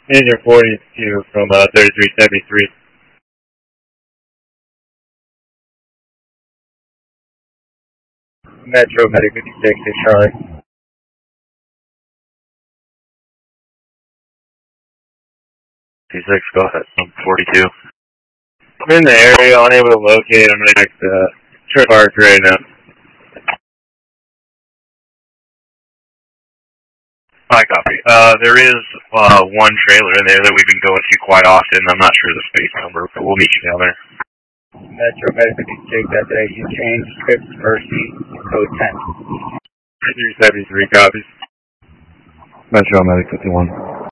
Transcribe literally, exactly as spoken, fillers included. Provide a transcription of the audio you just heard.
Engine forty-two from uh, thirty-three seventy-three. Metro Medic fifty-six, six Charlie. fifty-six, go ahead. forty-two. I'm in the area, unable to locate. I'm next to uh, Trip Park right now. I copy. Uh, there is uh, one trailer in there that we've been going to quite often. I'm not sure the space number, but we'll meet you down there. Metro Medic fifty-six, that's a you change scripts Mercy, code ten. thirty-three seventy-three copies. Metro Medic fifty-one.